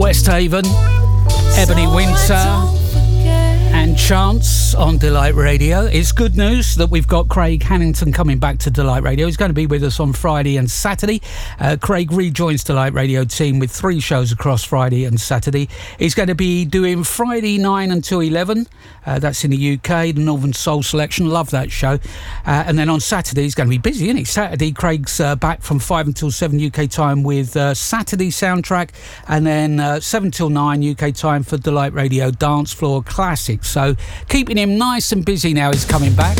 Westhaven, Ebony Winter and Chance on Delight Radio. It's good news that we've got Craig Hannington coming back to Delight Radio. He's going to be with us on Friday and Saturday. Craig rejoins Delight Radio team with 3 shows across Friday and Saturday. He's going to be doing Friday 9 until 11. That's in the UK, the Northern Soul Selection. Love that show. And then on Saturday, he's going to be busy, isn't he? Saturday, Craig's back from 5 until 7 UK time with Saturday Soundtrack, and then 7 till 9 UK time for Delight Radio Dance Floor Classics. So keeping him nice and busy now he's coming back.